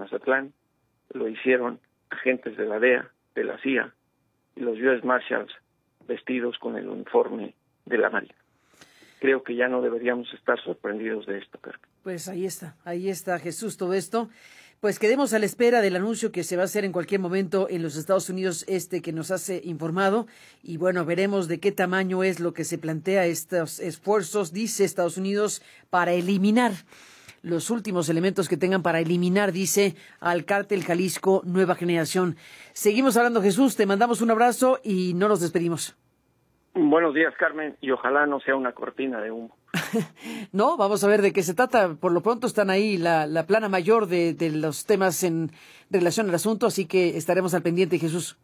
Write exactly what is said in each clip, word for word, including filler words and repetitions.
Mazatlán lo hicieron agentes de la D E A, de la C I A y los U S Marshals vestidos con el uniforme de la Marina. Creo que ya no deberíamos estar sorprendidos de esto, Carmen. Pues ahí está, ahí está, Jesús, todo esto. Pues quedemos a la espera del anuncio que se va a hacer en cualquier momento en los Estados Unidos, este que nos hace informado, y bueno, veremos de qué tamaño es lo que se plantea estos esfuerzos, dice Estados Unidos, para eliminar los últimos elementos que tengan para eliminar, dice, al cártel Jalisco Nueva Generación. Seguimos hablando, Jesús, te mandamos un abrazo y no nos despedimos. Buenos días, Carmen, y ojalá no sea una cortina de humo. No, vamos a ver de qué se trata. Por lo pronto están ahí la, la plana mayor de, de los temas en relación al asunto, así que estaremos al pendiente, Jesús.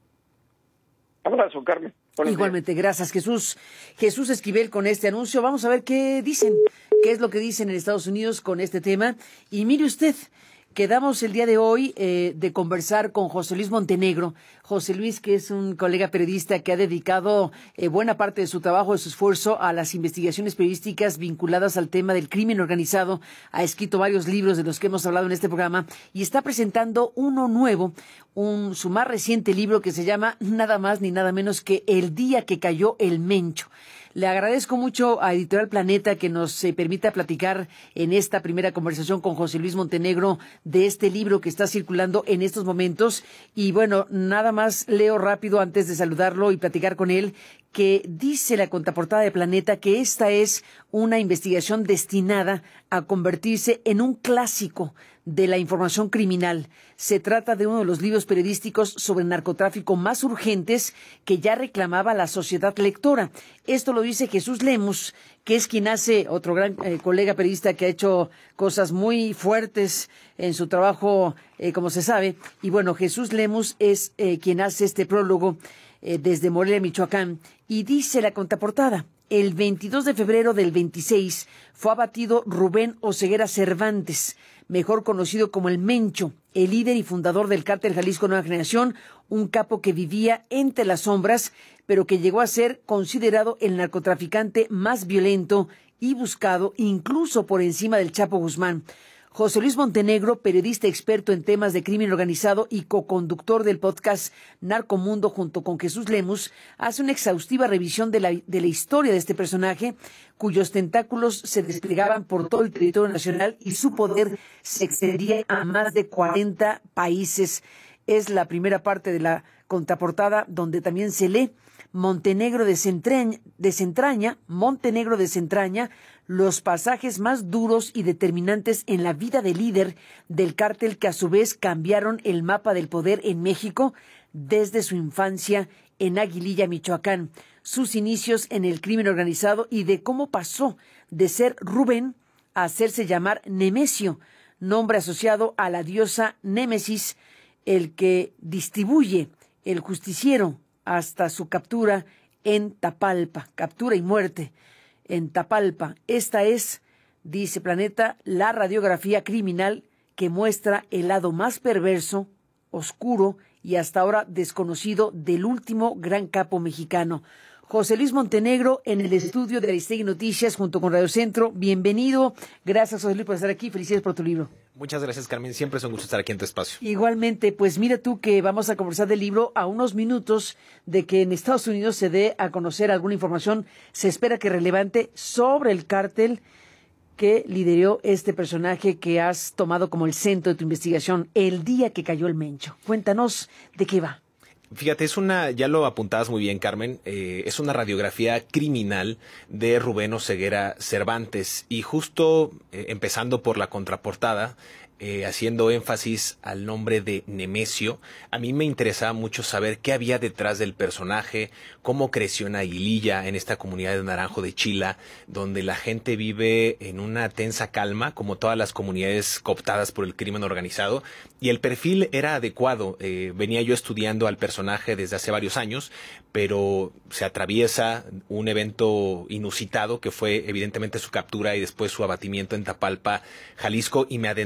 Abrazo, Carmen. Buenos Igualmente, días. Gracias, Jesús. Jesús Esquivel con este anuncio. Vamos a ver qué dicen, qué es lo que dicen en Estados Unidos con este tema. Y mire usted, quedamos el día de hoy eh, de conversar con José Luis Montenegro. José Luis, que es un colega periodista que ha dedicado eh, buena parte de su trabajo, de su esfuerzo a las investigaciones periodísticas vinculadas al tema del crimen organizado. Ha escrito varios libros de los que hemos hablado en este programa y está presentando uno nuevo, un, su más reciente libro que se llama nada más ni nada menos que El día que cayó el Mencho. Le agradezco mucho a Editorial Planeta que nos eh, permita platicar en esta primera conversación con José Luis Montenegro de este libro que está circulando en estos momentos. Y bueno, nada más leo rápido antes de saludarlo y platicar con él, que dice la contraportada de Planeta que esta es una investigación destinada a convertirse en un clásico de la información criminal. Se trata de uno de los libros periodísticos sobre el narcotráfico más urgentes que ya reclamaba la sociedad lectora. Esto lo dice Jesús Lemus, que es quien hace, otro gran eh, colega periodista que ha hecho cosas muy fuertes en su trabajo, eh, como se sabe. Y bueno, Jesús Lemus es eh, quien hace este prólogo eh, desde Morelia, Michoacán. Y dice la contraportada: el veintidós de febrero del veintiséis fue abatido Rubén Oseguera Cervantes, mejor conocido como el Mencho, el líder y fundador del cártel Jalisco Nueva Generación, un capo que vivía entre las sombras, pero que llegó a ser considerado el narcotraficante más violento y buscado, incluso por encima del Chapo Guzmán. José Luis Montenegro, periodista experto en temas de crimen organizado y coconductor del podcast Narcomundo junto con Jesús Lemus, hace una exhaustiva revisión de la, de la historia de este personaje, cuyos tentáculos se desplegaban por todo el territorio nacional y su poder se extendía a más de cuarenta países. Es la primera parte de la contraportada, donde también se lee: Montenegro desentraña, desentraña, Montenegro desentraña los pasajes más duros y determinantes en la vida del líder del cártel, que a su vez cambiaron el mapa del poder en México desde su infancia en Aguililla, Michoacán, sus inicios en el crimen organizado y de cómo pasó de ser Rubén a hacerse llamar Nemesio, nombre asociado a la diosa Némesis, el que distribuye el justiciero hasta su captura en Tapalpa, captura y muerte en Tapalpa. Esta es, dice Planeta, la radiografía criminal que muestra el lado más perverso, oscuro y hasta ahora desconocido del último gran capo mexicano. José Luis Montenegro en el estudio de Aristegui Noticias junto con Radio Centro. Bienvenido. Gracias, José Luis, por estar aquí. Felicidades por tu libro. Muchas gracias, Carmen. Siempre es un gusto estar aquí en tu espacio. Igualmente, pues mira tú que vamos a conversar del libro a unos minutos de que en Estados Unidos se dé a conocer alguna información, se espera que relevante, sobre el cártel que lideró este personaje que has tomado como el centro de tu investigación, el día que cayó el Mencho. Cuéntanos de qué va. Fíjate, es una, ya lo apuntabas muy bien, Carmen, eh, es una radiografía criminal de Rubén Oseguera Cervantes, y justo eh, empezando por la contraportada, eh, haciendo énfasis al nombre de Nemesio, a mí me interesaba mucho saber qué había detrás del personaje, cómo creció en Aguililla, en esta comunidad de Naranjo de Chila, donde la gente vive en una tensa calma, como todas las comunidades cooptadas por el crimen organizado, y el perfil era adecuado. Eh, venía yo estudiando al personaje desde hace varios años, pero se atraviesa un evento inusitado que fue evidentemente su captura y después su abatimiento en Tapalpa, Jalisco, y me adentré a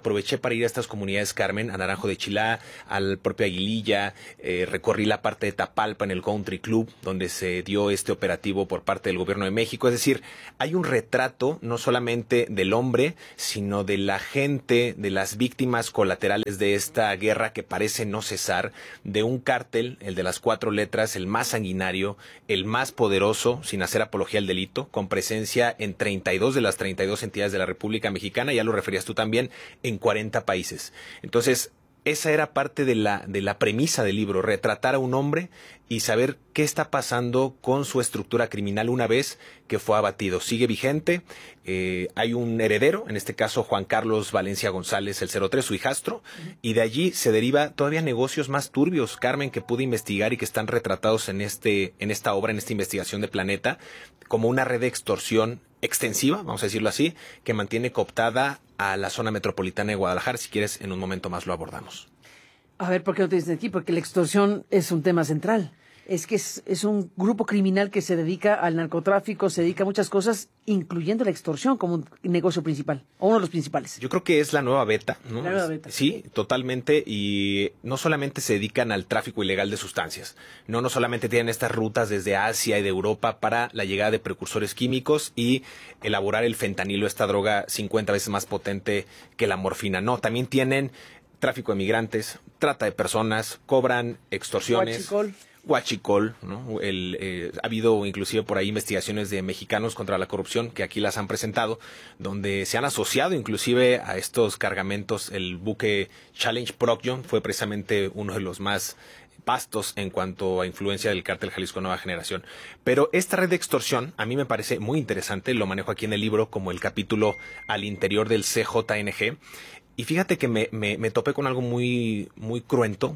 aproveché para ir a estas comunidades, Carmen, a Naranjo de Chilá, al propio Aguililla, eh, recorrí la parte de Tapalpa en el Country Club, donde se dio este operativo por parte del gobierno de México. Es decir, hay un retrato no solamente del hombre, sino de la gente, de las víctimas colaterales de esta guerra que parece no cesar, de un cártel, el de las cuatro letras, el más sanguinario, el más poderoso, sin hacer apología al delito, con presencia en treinta y dos de las treinta y dos entidades de la República Mexicana, ya lo referías tú también, en cuarenta países. Entonces, esa era parte de la, de la premisa del libro, retratar a un hombre y saber qué está pasando con su estructura criminal una vez que fue abatido. Sigue vigente, eh, hay un heredero, en este caso Juan Carlos Valencia González, el cero tres, su hijastro, y de allí se deriva todavía negocios más turbios, Carmen, que pude investigar y que están retratados en, este, en esta obra, en esta investigación de Planeta, como una red de extorsión extensiva, vamos a decirlo así, que mantiene cooptada a la zona metropolitana de Guadalajara. Si quieres, en un momento más lo abordamos. A ver, ¿por qué no te dicen aquí? Porque la extorsión es un tema central. Es que es, es un grupo criminal que se dedica al narcotráfico, se dedica a muchas cosas, incluyendo la extorsión como un negocio principal, o uno de los principales. Yo creo que es la nueva beta, ¿no? La nueva beta. Sí, totalmente, y no solamente se dedican al tráfico ilegal de sustancias, no, no solamente tienen estas rutas desde Asia y de Europa para la llegada de precursores químicos y elaborar el fentanilo, esta droga cincuenta veces más potente que la morfina, no, también tienen tráfico de migrantes, trata de personas, cobran extorsiones. Huachicol. Huachicol, ¿no? El, eh, ha habido inclusive por ahí investigaciones de mexicanos contra la corrupción que aquí las han presentado, donde se han asociado inclusive a estos cargamentos. El buque Challenge Procyon fue precisamente uno de los más vastos en cuanto a influencia del cártel Jalisco Nueva Generación. Pero esta red de extorsión a mí me parece muy interesante, lo manejo aquí en el libro como el capítulo al interior del C J N G. Y fíjate que me, me, me topé con algo muy, muy cruento,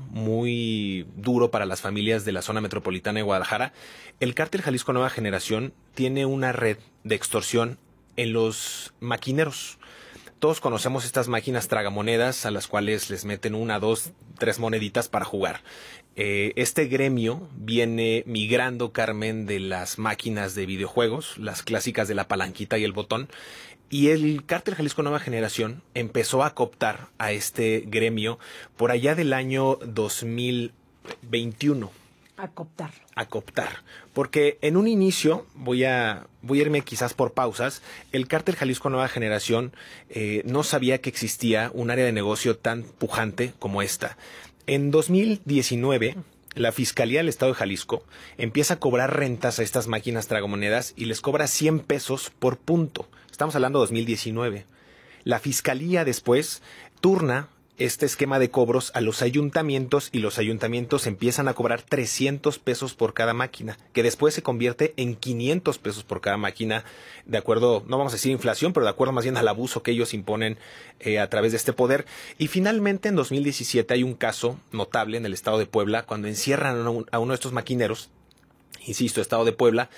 muy duro para las familias de la zona metropolitana de Guadalajara. El cártel Jalisco Nueva Generación tiene una red de extorsión en los maquineros. Todos conocemos estas máquinas tragamonedas a las cuales les meten una, dos, tres moneditas para jugar. Eh, este gremio viene migrando, Carmen, de las máquinas de videojuegos, las clásicas de la palanquita y el botón. Y el cártel Jalisco Nueva Generación empezó a cooptar a este gremio por allá del año dos mil veintiuno. A cooptar. A cooptar. Porque en un inicio, voy a, voy a irme quizás por pausas, el cártel Jalisco Nueva Generación eh, no sabía que existía un área de negocio tan pujante como esta. En dos mil diecinueve... la Fiscalía del Estado de Jalisco empieza a cobrar rentas a estas máquinas tragamonedas y les cobra cien pesos por punto. Estamos hablando de dos mil diecinueve. La Fiscalía después turna este esquema de cobros a los ayuntamientos y los ayuntamientos empiezan a cobrar trescientos pesos por cada máquina, que después se convierte en quinientos pesos por cada máquina, de acuerdo, no vamos a decir inflación, pero de acuerdo más bien al abuso que ellos imponen eh, a través de este poder. Y finalmente en dos mil diecisiete hay un caso notable en el estado de Puebla, cuando encierran a, un, a uno de estos maquineros, insisto, estado de Puebla,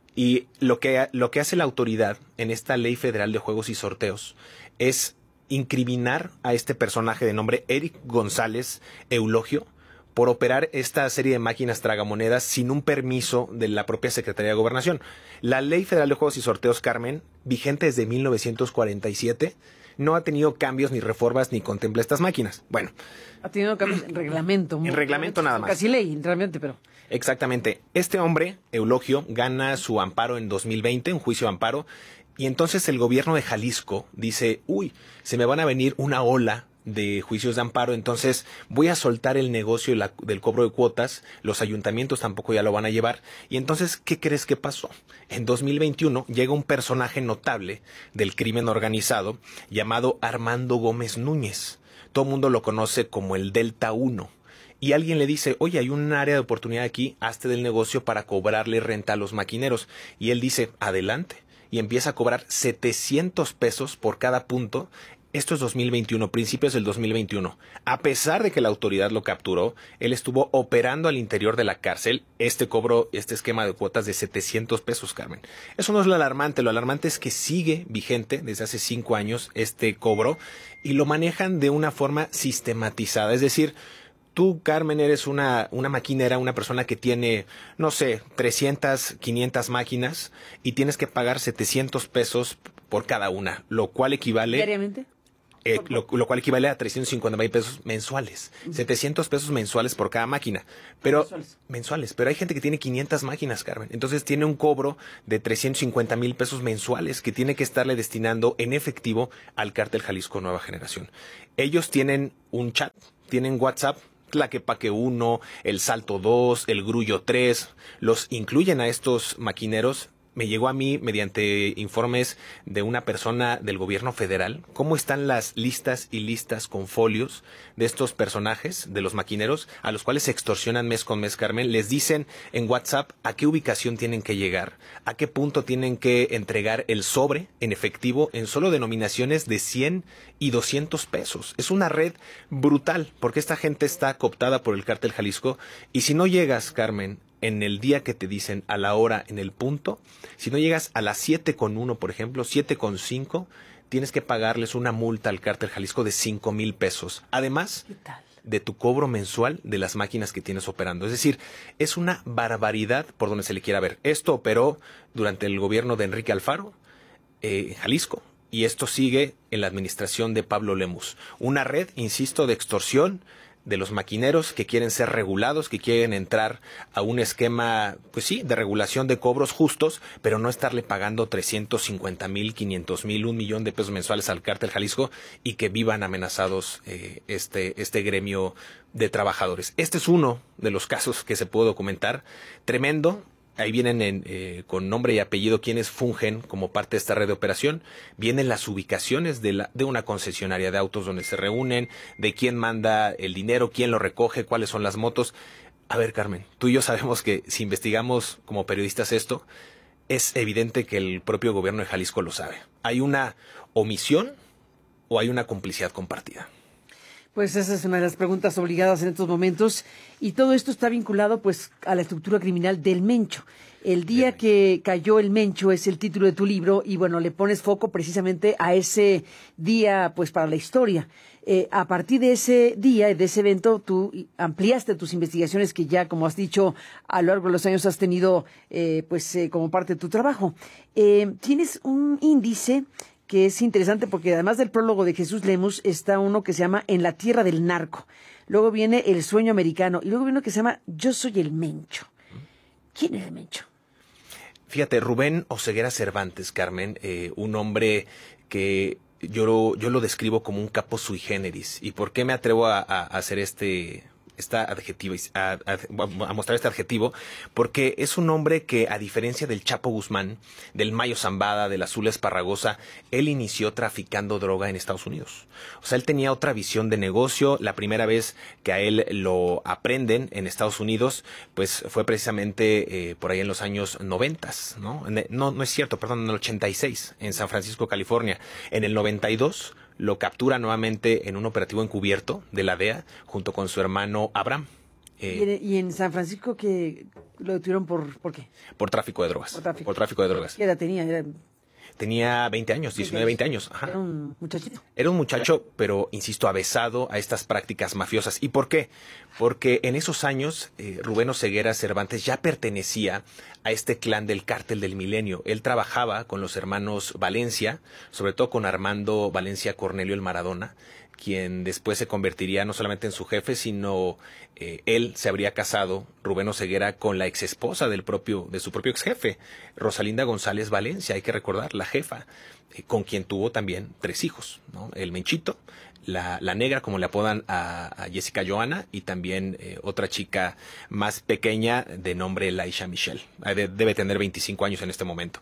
y lo que, lo que hace la autoridad en esta Ley Federal de Juegos y Sorteos es incriminar a este personaje de nombre Eric González Eulogio por operar esta serie de máquinas tragamonedas sin un permiso de la propia Secretaría de Gobernación. La Ley Federal de Juegos y Sorteos, Carmen, vigente desde mil novecientos cuarenta y siete, no ha tenido cambios ni reformas ni contempla estas máquinas. Bueno. Ha tenido cambios en reglamento. En reglamento nada más. Casi ley, realmente, pero. Exactamente. Este hombre, Eulogio, gana su amparo en dos mil veinte, un juicio de amparo. Y entonces el gobierno de Jalisco dice, uy, se me van a venir una ola de juicios de amparo, entonces voy a soltar el negocio de la, del cobro de cuotas, los ayuntamientos tampoco ya lo van a llevar. Y entonces, ¿qué crees que pasó? En dos mil veintiuno llega un personaje notable del crimen organizado llamado Armando Gómez Núñez. Todo el mundo lo conoce como el Delta uno. Y alguien le dice, oye, hay un área de oportunidad aquí, hazte del negocio para cobrarle renta a los maquineros. Y él dice, adelante. Y empieza a cobrar setecientos pesos por cada punto. Esto es dos mil veintiuno, principios del dos mil veintiuno. A pesar de que la autoridad lo capturó, él estuvo operando al interior de la cárcel este cobro, este esquema de cuotas de setecientos pesos, Carmen. Eso no es lo alarmante, lo alarmante es que sigue vigente desde hace cinco años este cobro y lo manejan de una forma sistematizada. Es decir, tú, Carmen, eres una, una maquinera, una persona que tiene, no sé, trescientas, quinientas máquinas y tienes que pagar setecientos pesos por cada una, lo cual equivale... ¿Diariamente? Eh, lo, lo cual equivale a trescientos cincuenta mil pesos mensuales, uh-huh. setecientos pesos mensuales por cada máquina, pero mensuales. mensuales, pero hay gente que tiene quinientas máquinas, Carmen, entonces tiene un cobro de trescientos cincuenta mil pesos mensuales que tiene que estarle destinando en efectivo al Cártel Jalisco Nueva Generación. Ellos tienen un chat, tienen WhatsApp, Tlaquepaque uno, el Salto dos, el Grullo tres, los incluyen a estos maquineros. Me llegó a mí mediante informes de una persona del gobierno federal cómo están las listas y listas con folios de estos personajes, de los maquineros, a los cuales se extorsionan mes con mes, Carmen. Les dicen en WhatsApp a qué ubicación tienen que llegar, a qué punto tienen que entregar el sobre en efectivo en solo denominaciones de cien y doscientos pesos. Es una red brutal porque esta gente está cooptada por el Cártel Jalisco y si no llegas, Carmen, en el día que te dicen, a la hora, en el punto, si no llegas a las siete con uno, por ejemplo, siete con cinco, tienes que pagarles una multa al Cártel Jalisco de cinco mil pesos. Además de tu cobro mensual de las máquinas que tienes operando. Es decir, es una barbaridad por donde se le quiera ver. Esto operó durante el gobierno de Enrique Alfaro, eh, en Jalisco, y esto sigue en la administración de Pablo Lemus. Una red, insisto, de extorsión de los maquineros que quieren ser regulados, que quieren entrar a un esquema, pues sí, de regulación de cobros justos, pero no estarle pagando trescientos cincuenta mil, quinientos mil, un millón de pesos mensuales al Cártel Jalisco y que vivan amenazados eh, este, este gremio de trabajadores. Este es uno de los casos que se puede documentar, tremendo. Ahí vienen en, eh, con nombre y apellido quienes fungen como parte de esta red de operación. Vienen las ubicaciones de, la, de una concesionaria de autos donde se reúnen, de quién manda el dinero, quién lo recoge, cuáles son las motos. A ver, Carmen, tú y yo sabemos que si investigamos como periodistas esto, es evidente que el propio gobierno de Jalisco lo sabe. ¿Hay una omisión o hay una complicidad compartida? Pues esa es una de las preguntas obligadas en estos momentos y todo esto está vinculado pues a la estructura criminal del Mencho. El día que cayó el Mencho es el título de tu libro y bueno, le pones foco precisamente a ese día pues para la historia. Eh, a partir de ese día, de ese evento, tú ampliaste tus investigaciones que ya, como has dicho, a lo largo de los años has tenido eh, pues eh, como parte de tu trabajo. Eh, tienes un índice que es interesante porque además del prólogo de Jesús Lemus está uno que se llama En la tierra del narco. Luego viene El sueño americano y luego viene uno que se llama Yo soy el Mencho. ¿Quién es el Mencho? Fíjate, Rubén Oseguera Cervantes, Carmen, eh, un hombre que yo lo, yo lo describo como un capo sui generis. ¿Y por qué me atrevo a, a hacer este... Esta adjetivo, a, a, a mostrar este adjetivo, porque es un hombre que, a diferencia del Chapo Guzmán, del Mayo Zambada, del Azul Esparragosa, él inició traficando droga en Estados Unidos. O sea, él tenía otra visión de negocio. La primera vez que a él lo aprenden en Estados Unidos, pues fue precisamente eh, por ahí en los años noventas, ¿no? No, no es cierto, perdón, en el ochenta y seis, en San Francisco, California. En el noventa y dos lo captura nuevamente en un operativo encubierto de la D E A junto con su hermano Abraham. Eh, ¿Y, en, ¿Y en San Francisco que lo detuvieron por, por qué? Por tráfico de drogas. Por tráfico, por tráfico de drogas. ¿Qué edad tenía? Era... Tenía veinte años, diecinueve, veinte años. Ajá. Era un muchachito. Era un muchacho, pero, insisto, avesado a estas prácticas mafiosas. ¿Y por qué? Porque en esos años eh, Rubén Oseguera Cervantes ya pertenecía a este clan del Cártel del Milenio. Él trabajaba con los hermanos Valencia, sobre todo con Armando Valencia Cornelio el Maradona, quien después se convertiría no solamente en su jefe, sino eh, él se habría casado, Rubén Oseguera, con la exesposa del propio, de su propio exjefe, Rosalinda González Valencia, hay que recordar, la jefa, eh, con quien tuvo también tres hijos, ¿no? El Menchito, la, la negra, como le apodan a, a Jessica Joana, y también eh, otra chica más pequeña de nombre Laisha Michelle. De, debe tener veinticinco años en este momento.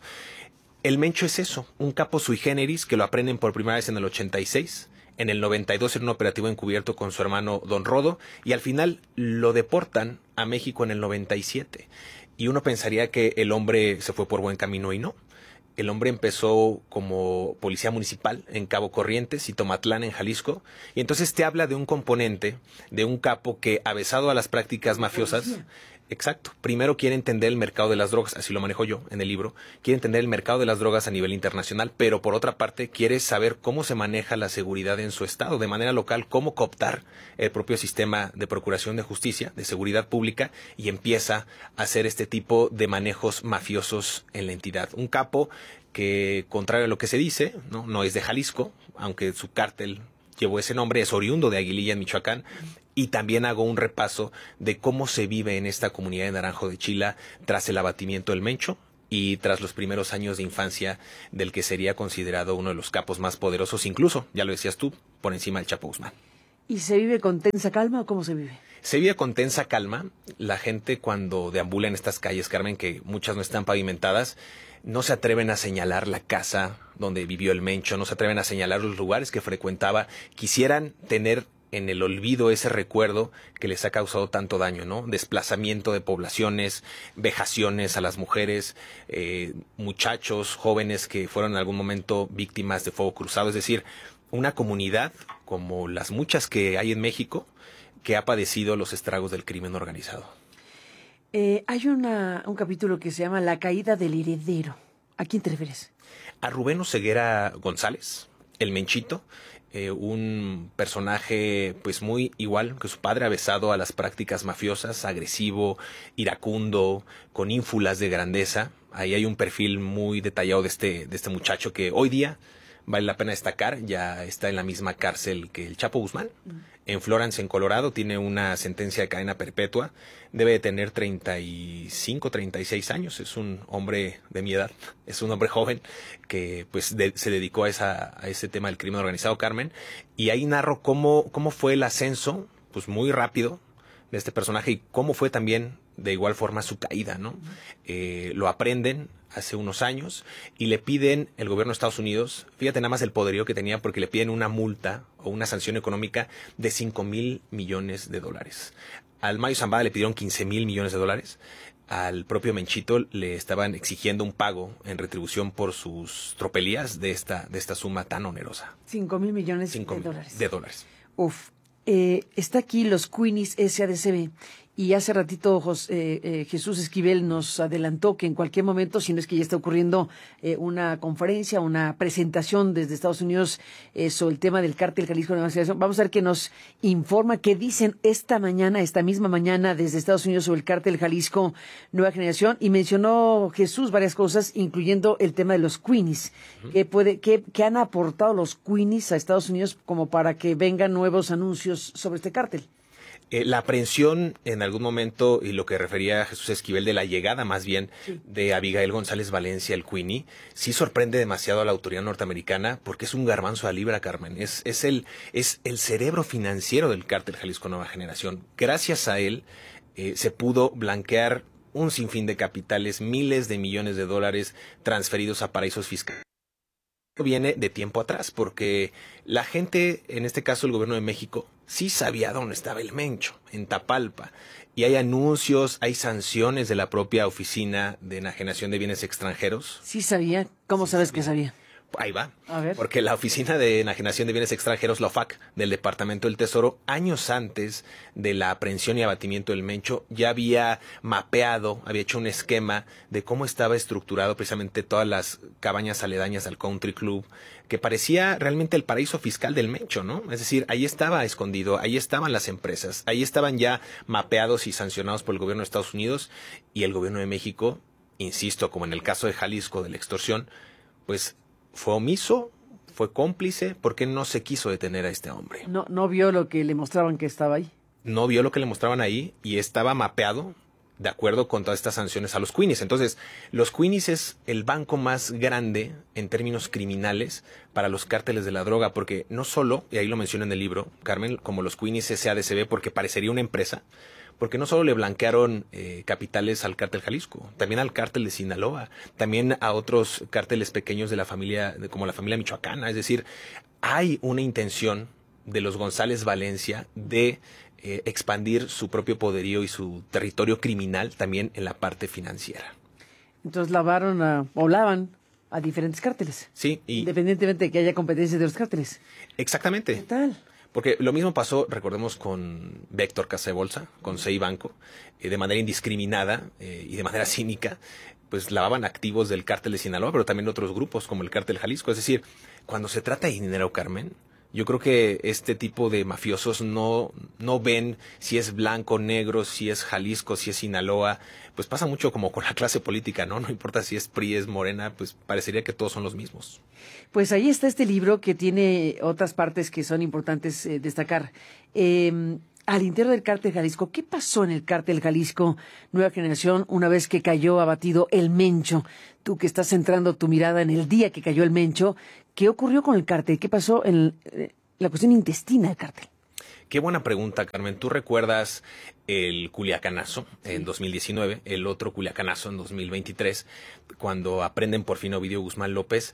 El Mencho es eso, un capo sui generis que lo aprenden por primera vez en el ochenta y seis. En el noventa y dos en un operativo encubierto con su hermano Don Rodo, y al final lo deportan a México en el noventa y siete. Y uno pensaría que el hombre se fue por buen camino y no. El hombre empezó como policía municipal en Cabo Corrientes y Tomatlán en Jalisco, y entonces te habla de un componente, de un capo que, avesado a las prácticas mafiosas, Exacto. Primero quiere entender el mercado de las drogas, así lo manejo yo en el libro. Quiere entender el mercado de las drogas a nivel internacional, pero por otra parte quiere saber cómo se maneja la seguridad en su estado, de manera local, cómo cooptar el propio sistema de procuración de justicia, de seguridad pública, y empieza a hacer este tipo de manejos mafiosos en la entidad. Un capo que, contrario a lo que se dice, no, no es de Jalisco, aunque su cártel llevó ese nombre, es oriundo de Aguililla, en Michoacán. Y también hago un repaso de cómo se vive en esta comunidad de Naranjo de Chila tras el abatimiento del Mencho y tras los primeros años de infancia del que sería considerado uno de los capos más poderosos, incluso, ya lo decías tú, por encima del Chapo Guzmán. ¿Y se vive con tensa calma o cómo se vive? Se vive con tensa calma. La gente, cuando deambula en estas calles, Carmen, que muchas no están pavimentadas, no se atreven a señalar la casa donde vivió el Mencho, no se atreven a señalar los lugares que frecuentaba. Quisieran tener en el olvido ese recuerdo que les ha causado tanto daño, ¿no? Desplazamiento de poblaciones, vejaciones a las mujeres, eh, muchachos, jóvenes que fueron en algún momento víctimas de fuego cruzado. Es decir, una comunidad como las muchas que hay en México que ha padecido los estragos del crimen organizado. Eh, hay una, un capítulo que se llama La caída del heredero. ¿A quién te refieres? A Rubén Oseguera González, el Menchito. Eh, un personaje pues muy igual que su padre, avesado a las prácticas mafiosas, agresivo, iracundo, con ínfulas de grandeza. Ahí hay un perfil muy detallado de este, de este muchacho que hoy día vale la pena destacar, ya está en la misma cárcel que el Chapo Guzmán. En Florence, en Colorado, tiene una sentencia de cadena perpetua. Debe de tener treinta y cinco, treinta y seis años. Es un hombre de mi edad. Es un hombre joven que pues de, se dedicó a, esa, a ese tema del crimen organizado, Carmen. Y ahí narro cómo, cómo fue el ascenso, pues muy rápido, de este personaje y cómo fue también de igual forma su caída, ¿no? Eh, lo aprenden hace unos años y le piden el gobierno de Estados Unidos, fíjate nada más el poderío que tenía, porque le piden una multa o una sanción económica de cinco mil millones de dólares. Al Mayo Zambada le pidieron quince mil millones de dólares. Al propio Menchito le estaban exigiendo un pago en retribución por sus tropelías de esta, de esta suma tan onerosa. Cinco mil millones Cinco de dólares. De dólares. Uf. Eh, está aquí los Queenies S A D C B y hace ratito José, eh, Jesús Esquivel nos adelantó que en cualquier momento, si no es que ya está ocurriendo eh, una conferencia, una presentación desde Estados Unidos eh, sobre el tema del cártel Jalisco Nueva Generación. Vamos a ver qué nos informa, qué dicen esta mañana, esta misma mañana desde Estados Unidos sobre el cártel Jalisco Nueva Generación, y mencionó Jesús varias cosas, incluyendo el tema de los Queenies. Uh-huh. ¿Qué puede, qué, qué han aportado los Queenies a Estados Unidos como para que vengan nuevos anuncios sobre este cártel? Eh, la aprehensión en algún momento, y lo que refería a Jesús Esquivel de la llegada más bien sí. de Abigail González Valencia, el Queenie, sí sorprende demasiado a la autoridad norteamericana porque es un garbanzo a libra, Carmen. Es, es, el, es el cerebro financiero del cártel Jalisco Nueva Generación. Gracias a él eh, se pudo blanquear un sinfín de capitales, miles de millones de dólares transferidos a paraísos fiscales. Viene de tiempo atrás, porque la gente, en este caso el gobierno de México, sí sabía dónde estaba el Mencho, en Tapalpa, y hay anuncios, hay sanciones de la propia Oficina de Enajenación de Bienes Extranjeros. Sí sabía. ¿Cómo sí sabes sabía. que sabía? Ahí va, a ver. Porque la Oficina de Enajenación de Bienes Extranjeros, la O F A C, del Departamento del Tesoro, años antes de la aprehensión y abatimiento del Mencho, ya había mapeado, había hecho un esquema de cómo estaba estructurado precisamente todas las cabañas aledañas al Country Club, que parecía realmente el paraíso fiscal del Mencho, ¿no? Es decir, ahí estaba escondido, ahí estaban las empresas, ahí estaban ya mapeados y sancionados por el gobierno de Estados Unidos, y el gobierno de México, insisto, como en el caso de Jalisco de la extorsión, pues fue omiso, fue cómplice, porque no se quiso detener a este hombre. No, no vio lo que le mostraban que estaba ahí. No vio lo que le mostraban ahí y estaba mapeado de acuerdo con todas estas sanciones a los Queenies. Entonces, los Queenies es el banco más grande en términos criminales para los cárteles de la droga, porque no solo, y ahí lo menciona en el libro, Carmen, como los Queenies S A D C B, porque parecería una empresa, porque no solo le blanquearon eh, capitales al cártel Jalisco, también al cártel de Sinaloa, también a otros cárteles pequeños de la familia, de, como la familia michoacana. Es decir, hay una intención de los González Valencia de eh, expandir su propio poderío y su territorio criminal también en la parte financiera. Entonces lavaron a, o lavan a diferentes cárteles. Sí. Y independientemente de que haya competencia de los cárteles. Exactamente. ¿Qué tal? Porque lo mismo pasó, recordemos, con Héctor Casa de Bolsa, con C I Banco, eh, de manera indiscriminada eh, y de manera cínica, pues lavaban activos del cártel de Sinaloa, pero también otros grupos como el cártel Jalisco. Es decir, cuando se trata de dinero, Carmen, yo creo que este tipo de mafiosos no, no ven si es blanco, negro, si es Jalisco, si es Sinaloa. Pues pasa mucho como con la clase política, ¿no? No importa si es P R I, es Morena, pues parecería que todos son los mismos. Pues ahí está este libro que tiene otras partes que son importantes eh, destacar. Eh, al interior del cártel Jalisco, ¿qué pasó en el cártel Jalisco Nueva Generación una vez que cayó abatido el Mencho? Tú que estás centrando tu mirada en el día que cayó el Mencho, ¿qué ocurrió con el cártel? ¿Qué pasó en eh, la cuestión intestina del cártel? Qué buena pregunta, Carmen. ¿Tú recuerdas el Culiacanazo en sí. dos mil diecinueve, el otro Culiacanazo en dos mil veintitrés, cuando aprenden por fin a Ovidio Guzmán López,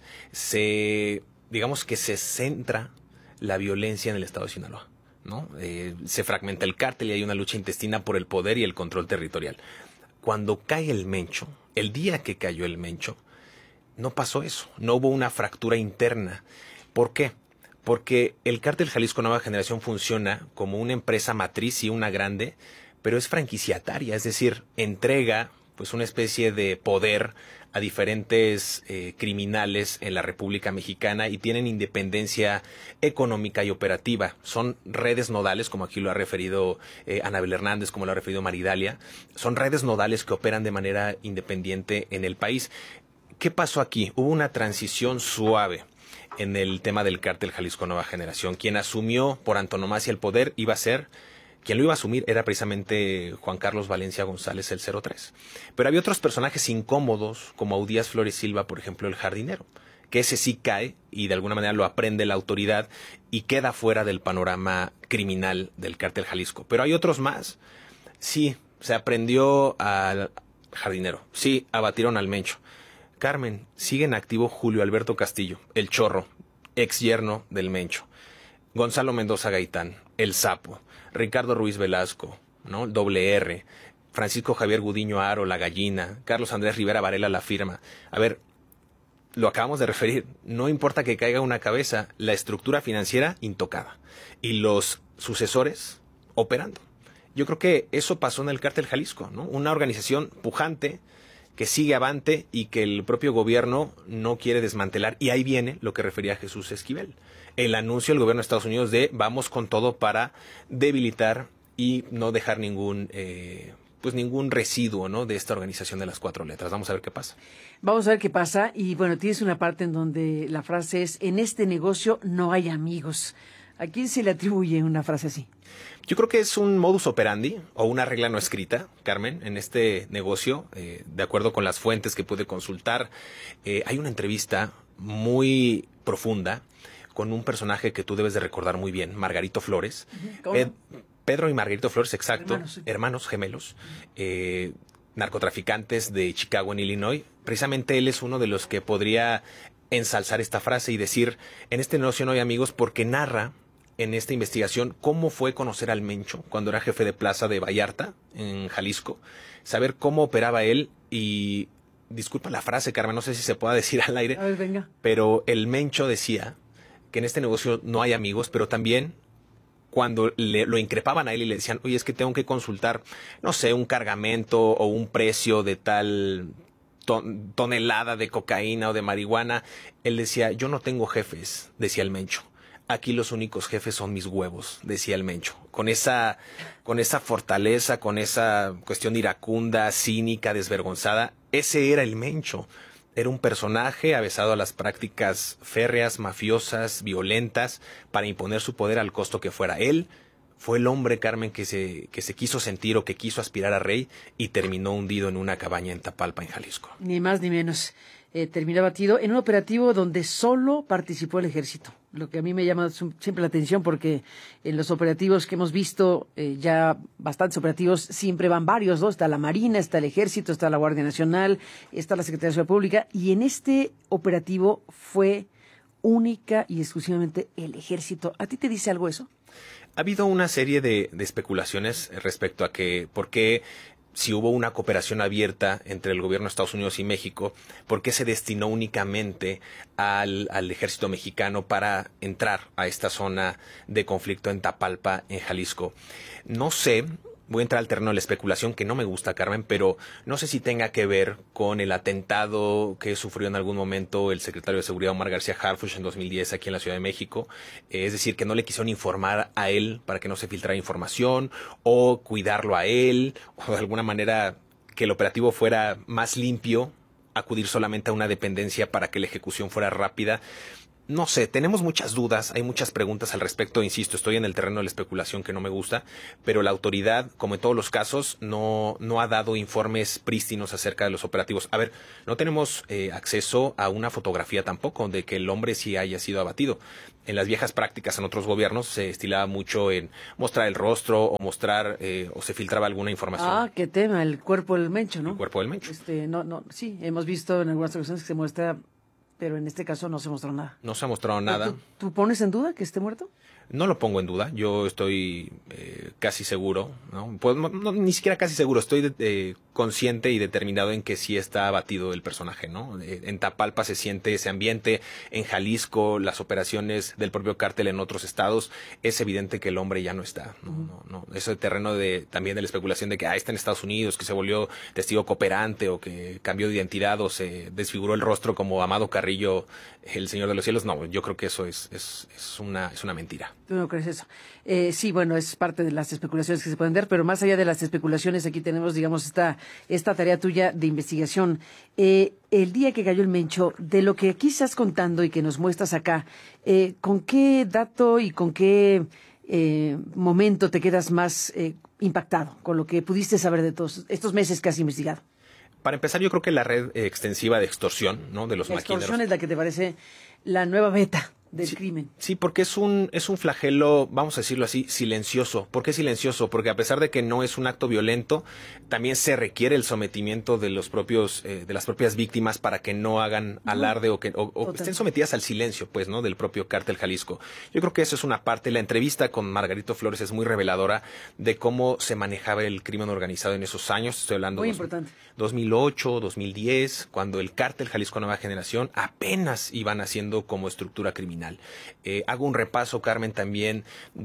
se, digamos que se centra la violencia en el estado de Sinaloa, ¿no? Eh, se fragmenta el cártel y hay una lucha intestina por el poder y el control territorial. Cuando cae el Mencho, el día que cayó el Mencho, no pasó eso, no hubo una fractura interna. ¿Por qué? Porque el cártel Jalisco Nueva Generación funciona como una empresa matriz y una grande, pero es franquiciataria, es decir, entrega pues una especie de poder a diferentes eh, criminales en la República Mexicana y tienen independencia económica y operativa. Son redes nodales, como aquí lo ha referido eh, Anabel Hernández, como lo ha referido Maridalia. Son redes nodales que operan de manera independiente en el país. ¿Qué pasó aquí? Hubo una transición suave en el tema del cártel Jalisco Nueva Generación. Quien asumió por antonomasia el poder iba a ser, quien lo iba a asumir era precisamente Juan Carlos Valencia González, el cero tres. Pero había otros personajes incómodos, como Audías Flores Silva, por ejemplo, el jardinero, que ese sí cae y de alguna manera lo aprende la autoridad y queda fuera del panorama criminal del cártel Jalisco. Pero hay otros más. Sí, se aprendió al jardinero. Sí, abatieron al Mencho. Carmen, sigue en activo Julio Alberto Castillo, el Chorro, ex yerno del Mencho. Gonzalo Mendoza Gaitán, el Sapo. Ricardo Ruiz Velasco, ¿no? Doble R. Francisco Javier Gudiño Aro, la Gallina. Carlos Andrés Rivera Varela, la Firma. A ver, lo acabamos de referir. No importa que caiga una cabeza, la estructura financiera intocada. Y los sucesores operando. Yo creo que eso pasó en el cártel Jalisco, ¿no? Una organización pujante, que sigue avante y que el propio gobierno no quiere desmantelar. Y ahí viene lo que refería Jesús Esquivel. El anuncio del gobierno de Estados Unidos de vamos con todo para debilitar y no dejar ningún, eh, pues ningún residuo, ¿no?, de esta organización de las cuatro letras. Vamos a ver qué pasa. Vamos a ver qué pasa. Y bueno, tienes una parte en donde la frase es, en este negocio no hay amigos. ¿A quién se le atribuye una frase así? Yo creo que es un modus operandi o una regla no escrita, Carmen, en este negocio, eh, de acuerdo con las fuentes que pude consultar. Eh, hay una entrevista muy profunda con un personaje que tú debes de recordar muy bien, Margarito Flores. ¿Cómo? Ped- Pedro y Margarito Flores, exacto, Hermanos, sí. hermanos gemelos, eh, narcotraficantes de Chicago en Illinois. Precisamente él es uno de los que podría ensalzar esta frase y decir, en este negocio no hay amigos, porque narra en esta investigación cómo fue conocer al Mencho cuando era jefe de plaza de Vallarta, en Jalisco, saber cómo operaba él y, disculpa la frase, Carmen, no sé si se pueda decir al aire, A ver, venga. pero el Mencho decía que en este negocio no hay amigos, pero también cuando le, lo increpaban a él y le decían, oye, es que tengo que consultar, no sé, un cargamento o un precio de tal ton- tonelada de cocaína o de marihuana, él decía, yo no tengo jefes, decía el Mencho. Aquí los únicos jefes son mis huevos, decía el Mencho. Con esa, con esa fortaleza, con esa cuestión iracunda, cínica, desvergonzada, ese era el Mencho. Era un personaje avesado a las prácticas férreas, mafiosas, violentas, para imponer su poder al costo que fuera. Él fue el hombre, Carmen, que se, que se quiso sentir o que quiso aspirar a rey y terminó hundido en una cabaña en Tapalpa, en Jalisco. Ni más ni menos. Eh, terminó abatido en un operativo donde solo participó el ejército. Lo que a mí me llama siempre la atención porque en los operativos que hemos visto, eh, ya bastantes operativos, siempre van varios, ¿no? Está la Marina, está el Ejército, está la Guardia Nacional, está la Secretaría de Seguridad Pública, y en este operativo fue única y exclusivamente el Ejército. ¿A ti te dice algo eso? Ha habido una serie de, de especulaciones respecto a que por qué si hubo una cooperación abierta entre el gobierno de Estados Unidos y México, ¿por qué se destinó únicamente al, al ejército mexicano para entrar a esta zona de conflicto en Tapalpa, en Jalisco? No sé. Voy a entrar al terreno de la especulación, que no me gusta, Carmen, pero no sé si tenga que ver con el atentado que sufrió en algún momento el secretario de Seguridad Omar García Harfuch en dos mil diez aquí en la Ciudad de México. Eh, es decir, que no le quisieron informar a él para que no se filtrara información, o cuidarlo a él, o de alguna manera que el operativo fuera más limpio, acudir solamente a una dependencia para que la ejecución fuera rápida. No sé, tenemos muchas dudas, hay muchas preguntas al respecto, insisto, estoy en el terreno de la especulación que no me gusta, pero la autoridad, como en todos los casos, no, no ha dado informes prístinos acerca de los operativos. A ver, no tenemos eh, acceso a una fotografía tampoco de que el hombre sí haya sido abatido. En las viejas prácticas en otros gobiernos se estilaba mucho en mostrar el rostro o mostrar eh, o se filtraba alguna información. Ah, qué tema, el cuerpo del Mencho, ¿no? El cuerpo del Mencho. Este, no, no, sí, hemos visto en algunas ocasiones que se muestra, pero en este caso no se mostró nada. No se ha mostrado nada. ¿Tú, tú pones en duda que esté muerto? No lo pongo en duda, yo estoy eh, casi seguro, ¿no? Pues, no, no, ni siquiera casi seguro, estoy de, eh, consciente y determinado en que sí está abatido el personaje, ¿no? Eh, en Tapalpa se siente ese ambiente, en Jalisco, las operaciones del propio cártel en otros estados, es evidente que el hombre ya no está, ¿no? Uh-huh. no, no. Ese terreno de también de la especulación de que ah, está en Estados Unidos, que se volvió testigo cooperante o que cambió de identidad o se desfiguró el rostro como Amado Carrillo, el Señor de los Cielos, no, yo creo que eso es, es, es, una, es una mentira. ¿Tú no crees eso? Eh, sí, bueno, es parte de las especulaciones que se pueden dar, pero más allá de las especulaciones, aquí tenemos, digamos, esta, esta tarea tuya de investigación. Eh, el día que cayó el Mencho, de lo que aquí estás contando y que nos muestras acá, eh, ¿con qué dato y con qué eh, momento te quedas más eh, impactado con lo que pudiste saber de todos estos meses que has investigado? Para empezar, yo creo que la red eh, extensiva de extorsión, ¿no? De los maquineros. La extorsión es la que te parece la nueva beta del sí, crimen. Sí, porque es un, es un flagelo, vamos a decirlo así, silencioso. ¿Por qué silencioso? Porque a pesar de que no es un acto violento, también se requiere el sometimiento de los propios, eh, de las propias víctimas para que no hagan alarde uh-huh. o que o, o estén sometidas al silencio, pues, ¿no? Del propio cártel Jalisco. Yo creo que eso es una parte. La entrevista con Margarito Flores es muy reveladora de cómo se manejaba el crimen organizado en esos años. Estoy hablando muy de importante. dos mil ocho, dos mil diez, cuando el cártel Jalisco Nueva Generación apenas iban haciendo como estructura criminal. Eh, hago un repaso, Carmen, también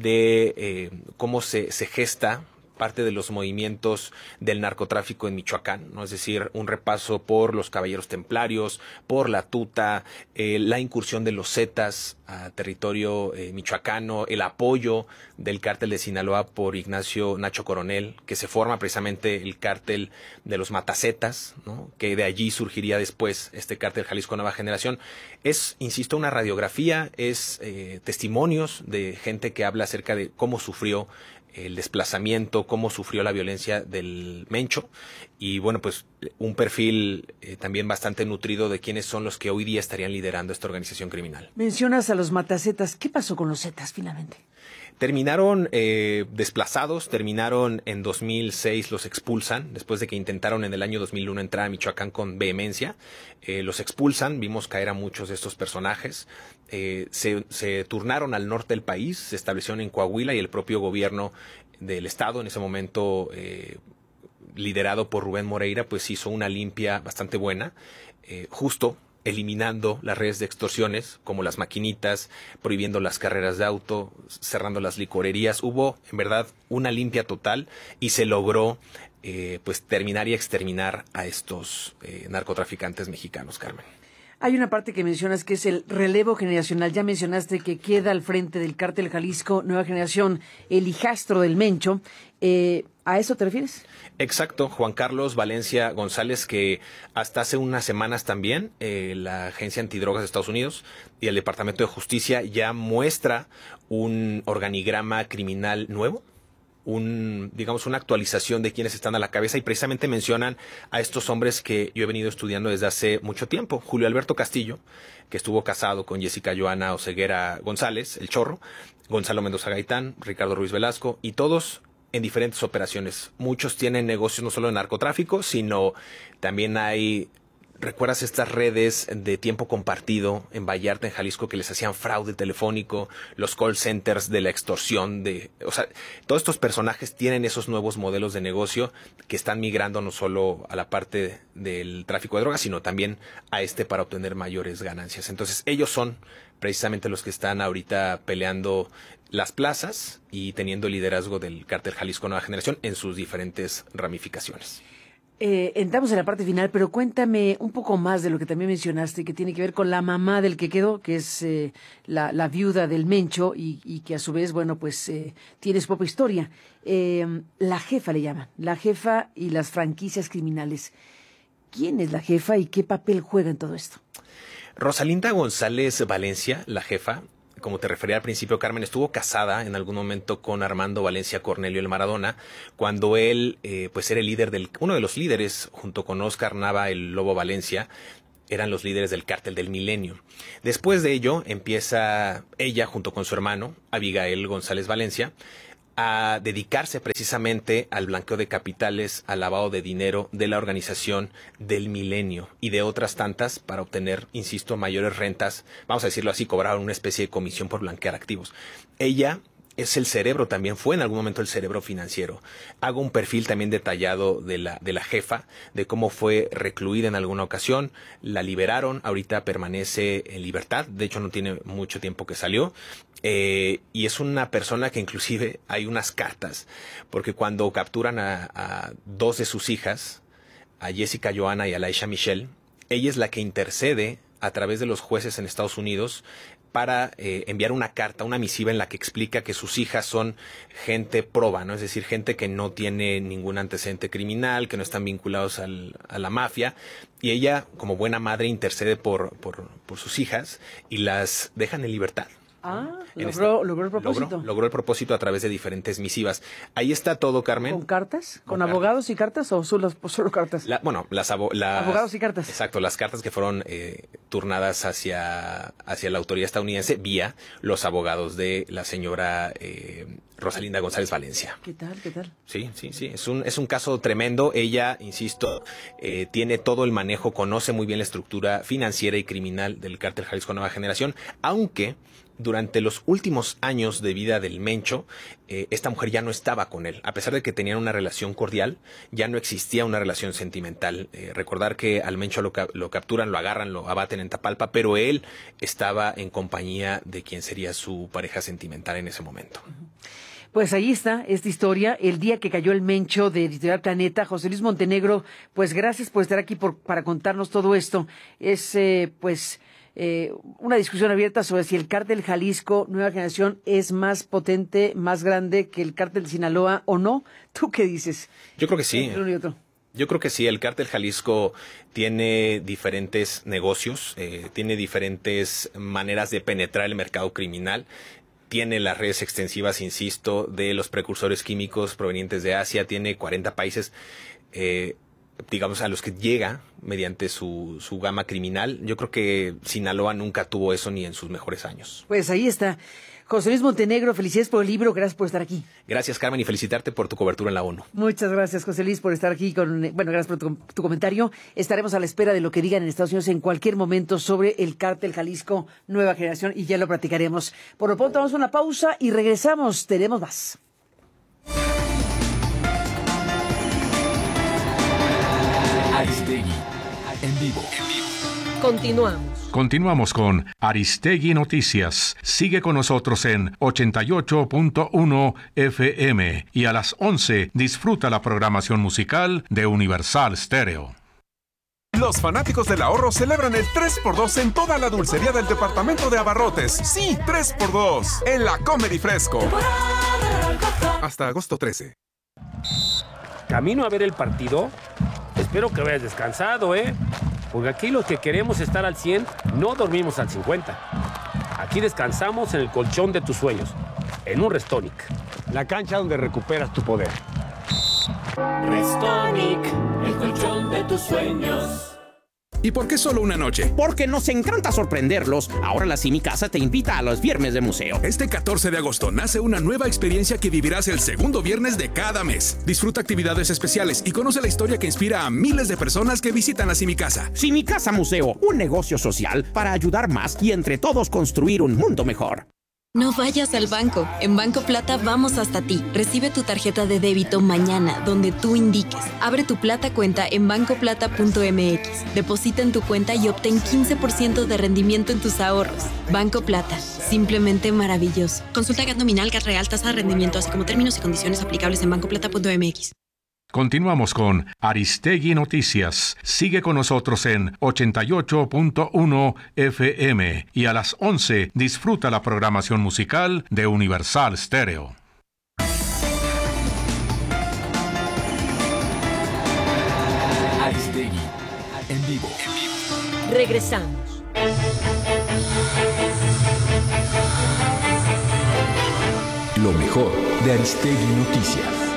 de eh, cómo se, se gesta parte de los movimientos del narcotráfico en Michoacán, ¿no? Es decir, un repaso por los caballeros templarios, por la tuta, eh, la incursión de los zetas a territorio eh, michoacano, el apoyo del cártel de Sinaloa por Ignacio Nacho Coronel, que se forma precisamente el cártel de los matacetas, ¿no? Que de allí surgiría después este cártel Jalisco Nueva Generación. Es, insisto, una radiografía, es eh, testimonios de gente que habla acerca de cómo sufrió el desplazamiento, cómo sufrió la violencia del Mencho y bueno, pues un perfil eh, también bastante nutrido de quiénes son los que hoy día estarían liderando esta organización criminal. Mencionas a los matacetas, ¿qué pasó con los zetas finalmente? Terminaron eh, desplazados, terminaron en dos mil seis, los expulsan, después de que intentaron en el año dos mil uno entrar a Michoacán con vehemencia, eh, los expulsan, vimos caer a muchos de estos personajes, eh, se, se turnaron al norte del país, se establecieron en Coahuila y el propio gobierno del estado en ese momento, eh, liderado por Rubén Moreira, pues hizo una limpia bastante buena, eh, justo eliminando las redes de extorsiones, como las maquinitas, prohibiendo las carreras de auto, cerrando las licorerías. Hubo, en verdad, una limpia total y se logró eh, pues terminar y exterminar a estos eh, narcotraficantes mexicanos, Carmen. Hay una parte que mencionas que es el relevo generacional. Ya mencionaste que queda al frente del cártel Jalisco Nueva Generación el hijastro del Mencho. Eh, ¿A eso te refieres? Exacto, Juan Carlos Valencia González, que hasta hace unas semanas también eh, la Agencia Antidrogas de Estados Unidos y el Departamento de Justicia ya muestra un organigrama criminal nuevo, un, digamos, una actualización de quienes están a la cabeza y precisamente mencionan a estos hombres que yo he venido estudiando desde hace mucho tiempo. Julio Alberto Castillo, que estuvo casado con Jessica Joana Oseguera González, el Chorro, Gonzalo Mendoza Gaitán, Ricardo Ruiz Velasco y todos en diferentes operaciones. Muchos tienen negocios no solo de narcotráfico, sino también hay ¿recuerdas estas redes de tiempo compartido en Vallarta, en Jalisco, que les hacían fraude telefónico, los call centers de la extorsión? De, o sea, todos estos personajes tienen esos nuevos modelos de negocio que están migrando no solo a la parte del tráfico de drogas, sino también a este para obtener mayores ganancias. Entonces, ellos son precisamente los que están ahorita peleando las plazas y teniendo el liderazgo del Cártel Jalisco Nueva Generación en sus diferentes ramificaciones. Eh, entramos en la parte final, pero cuéntame un poco más de lo que también mencionaste, que tiene que ver con la mamá del que quedó, que es eh, la, la viuda del Mencho y, y que a su vez, bueno, pues eh, tiene su propia historia. Eh, la jefa le llaman, la jefa y las franquicias criminales. ¿Quién es la jefa y qué papel juega en todo esto? Rosalinda González Valencia, la jefa, como te refería al principio, Carmen, estuvo casada en algún momento con Armando Valencia Cornelio el Maradona, cuando él eh, pues era el líder del, uno de los líderes, junto con Oscar Nava el Lobo Valencia, eran los líderes del Cártel del Milenio. Después de ello, empieza ella, junto con su hermano, Abigail González Valencia, a dedicarse precisamente al blanqueo de capitales, al lavado de dinero de la organización del Milenio y de otras tantas para obtener, insisto, mayores rentas, vamos a decirlo así, cobrar una especie de comisión por blanquear activos. Ella es el cerebro, también fue en algún momento el cerebro financiero. Hago un perfil también detallado de la, de la jefa, de cómo fue recluida en alguna ocasión, la liberaron, ahorita permanece en libertad, de hecho no tiene mucho tiempo que salió, eh, y es una persona que inclusive hay unas cartas, porque cuando capturan a, a dos de sus hijas, a Jessica Johanna y a Laisha Michelle, ella es la que intercede a través de los jueces en Estados Unidos para eh, enviar una carta, una misiva en la que explica que sus hijas son gente proba, ¿no? Es decir, gente que no tiene ningún antecedente criminal, que no están vinculados al, a la mafia, y ella, como buena madre, intercede por, por, por sus hijas y las dejan en libertad. Ah, logró, este, logró el propósito. Logró, logró el propósito a través de diferentes misivas. Ahí está todo, Carmen. ¿Con cartas? ¿Con, Con abogados cartas. y cartas o solo, solo cartas? La, bueno, las, abo, las... Abogados y cartas. Exacto, las cartas que fueron eh, turnadas hacia, hacia la autoridad estadounidense vía los abogados de la señora eh, Rosalinda González Valencia. ¿Qué tal? ¿Qué tal? Sí, sí, sí. Es un, es un caso tremendo. Ella, insisto, eh, tiene todo el manejo, conoce muy bien la estructura financiera y criminal del Cártel Jalisco Nueva Generación, aunque durante los últimos años de vida del Mencho, eh, esta mujer ya no estaba con él. A pesar de que tenían una relación cordial, ya no existía una relación sentimental. Eh, recordar que al Mencho lo, lo capturan, lo agarran, lo abaten en Tapalpa, pero él estaba en compañía de quien sería su pareja sentimental en ese momento. Pues ahí está esta historia, el día que cayó el Mencho de Editorial Planeta. José Luis Montenegro, pues gracias por estar aquí por, para contarnos todo esto. Es, eh, pues... Eh, una discusión abierta sobre si el Cártel Jalisco Nueva Generación es más potente, más grande que el Cártel de Sinaloa o no. ¿Tú qué dices? Yo creo que sí. Entre uno y otro. Yo creo que sí, el Cártel Jalisco tiene diferentes negocios, eh, tiene diferentes maneras de penetrar el mercado criminal. Tiene las redes extensivas, insisto, de los precursores químicos provenientes de Asia, tiene cuarenta países, eh, digamos, a los que llega mediante su, su gama criminal. Yo creo que Sinaloa nunca tuvo eso ni en sus mejores años. Pues ahí está. José Luis Montenegro, felicidades por el libro, gracias por estar aquí. Gracias, Carmen, y felicitarte por tu cobertura en la ONU. Muchas gracias, José Luis, por estar aquí. Con, bueno, gracias por tu, tu comentario. Estaremos a la espera de lo que digan en Estados Unidos en cualquier momento sobre el Cártel Jalisco Nueva Generación y ya lo platicaremos. Por lo pronto vamos a una pausa y regresamos. Tenemos más. Aristegui, en vivo. Continuamos. Continuamos con Aristegui Noticias. Sigue con nosotros en ochenta y ocho punto uno F M y a las once disfruta la programación musical de Universal Stereo. Los fanáticos del ahorro celebran el tres por dos en toda la dulcería del departamento de abarrotes. Sí, tres por dos en la Comer y Fresco. Hasta agosto trece. Camino a ver el partido. Espero que vayas descansado, ¿eh? Porque aquí los que queremos estar al cien no dormimos al cincuenta. Aquí descansamos en el colchón de tus sueños, en un Restonic. La cancha donde recuperas tu poder. Restonic, el colchón de tus sueños. ¿Y por qué solo una noche? Porque nos encanta sorprenderlos. Ahora la Simi Casa te invita a los viernes de museo. Este catorce de agosto nace una nueva experiencia que vivirás el segundo viernes de cada mes. Disfruta actividades especiales y conoce la historia que inspira a miles de personas que visitan la Simi Casa. Simi Casa Museo, un negocio social para ayudar más y entre todos construir un mundo mejor. No vayas al banco. En Banco Plata vamos hasta ti. Recibe tu tarjeta de débito mañana, donde tú indiques. Abre tu Plata cuenta en banco plata punto m x. Deposita en tu cuenta y obtén quince por ciento de rendimiento en tus ahorros. Banco Plata. Simplemente maravilloso. Consulta G A T nominal, G A T real, tasa de rendimiento, así como términos y condiciones aplicables en banco plata punto m x. Continuamos con Aristegui Noticias. Sigue con nosotros en ochenta y ocho punto uno F M y a las once disfruta la programación musical de Universal Stereo. Aristegui, en vivo. Regresamos. Lo mejor de Aristegui Noticias.